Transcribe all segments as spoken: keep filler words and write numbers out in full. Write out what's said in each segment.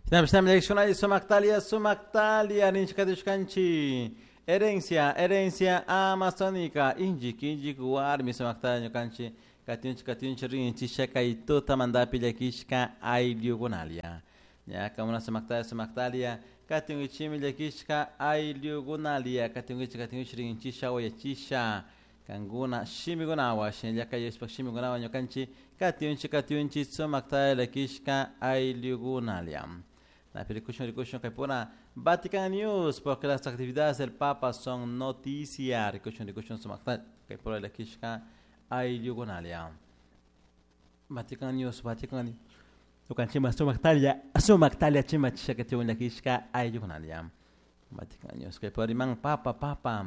Sumactalia, Sumactalia, Ninchkatushkanchi. Herencia, herencia amazónica. Injik, injik, warmi, Sumactalia, Kanchi. Katunch, katunch, rinchi, shaka y tota mandapilla kishka, ailiugunalia. Ya, kamuna Sumactalia, Sumactalia. Katunchi, milakishka, ailiugunalia. Katunchi, katunchi, rinchi, shawa, chisha. Kanguna, shimigunawa, shenjaka, yespa, shimigunawa, nyokanchi. Katunchi, katunchi, Sumactalia, kishka, ailiugunalia. La percusión de Caipora, Vatican News, porque las actividades del Papa son noticia. Percusión de Cushon Sumakta, Caipora la Kishka, Ayugonalia. Vatican News, Vatican News. Lucan Chima Sumaktalia, Sumaktalia Chima Chakatun la Kishka, Ayugonalia. Vatican News, Caipora Imán, Papa, Papa.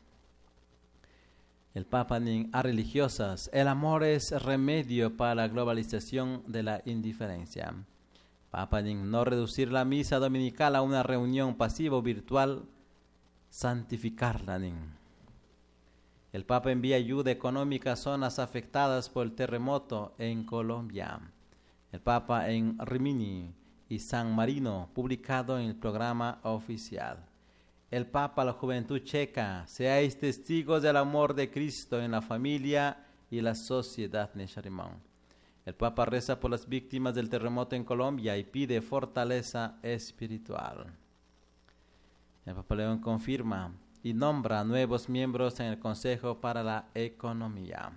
El Papa nin a religiosas. El amor es remedio para la globalización de la indiferencia. Papa nin no reducir la misa dominical a una reunión pasiva o virtual, santificarla nin. El Papa envía ayuda económica a zonas afectadas por el terremoto en Colombia. El Papa en Rimini y San Marino, publicado en el programa oficial. El Papa a la juventud checa, seáis testigos del amor de Cristo en la familia y la sociedad Nesharimán. El Papa reza por las víctimas del terremoto en Colombia y pide fortaleza espiritual. El Papa León confirma y nombra nuevos miembros en el Consejo para la Economía.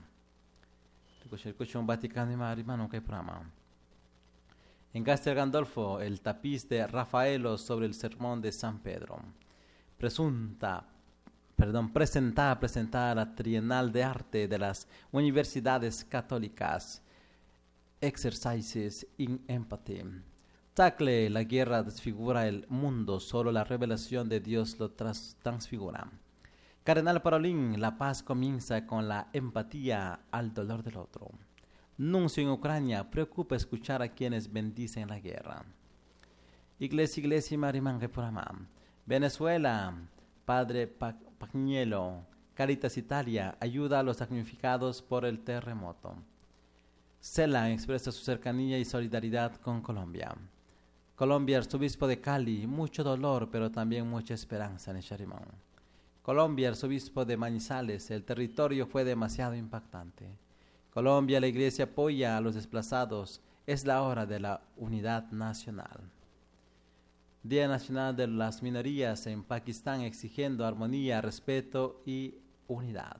En Castel Gandolfo, el tapiz de Rafaelo sobre el sermón de San Pedro. Presunta, perdón, presentada, presentada la Trienal de Arte de las Universidades Católicas. Exercises in Empathy. Tacle, la guerra desfigura el mundo, solo la revelación de Dios lo tras transfigura. Cardenal Parolin, la paz comienza con la empatía al dolor del otro. Nuncio en Ucrania, preocupa escuchar a quienes bendicen la guerra. Iglesia, Iglesia, Marimange Puramam. Venezuela, Padre Pañuelo, Caritas Italia, ayuda a los damnificados por el terremoto. CELAC expresa su cercanía y solidaridad con Colombia. Colombia, arzobispo de Cali, mucho dolor, pero también mucha esperanza en Sharimán. Colombia, arzobispo de Manizales, el territorio fue demasiado impactante. Colombia, la iglesia apoya a los desplazados, es la hora de la unidad nacional. Día Nacional de las Minorías en Pakistán exigiendo armonía, respeto y unidad.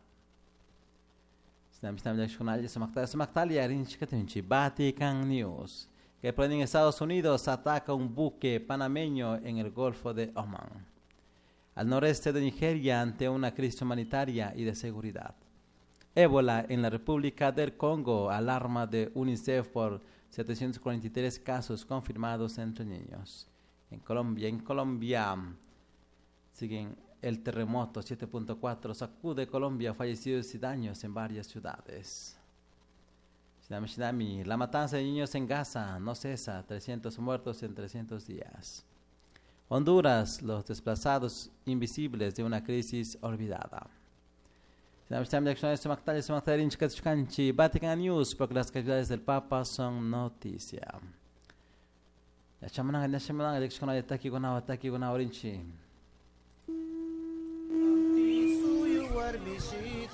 Vatican News. Que en Estados Unidos ataca un buque panameño en el Golfo de Omán. Al noreste de Nigeria ante una crisis humanitaria y de seguridad. Ébola en la República del Congo, alarma de UNICEF por setecientos cuarenta y tres casos confirmados entre niños. En Colombia, en Colombia siguen el terremoto siete punto cuatro sacude Colombia, fallecidos y daños en varias ciudades. La matanza de niños en Gaza no cesa, trescientos muertos en trescientos días. Honduras, los desplazados invisibles de una crisis olvidada. Vatican News, porque las actividades del Papa son noticia. Ya chamanang, ya chamanang, eleksyon na taki ko na, taki ko na orinchi. Suyu warmishit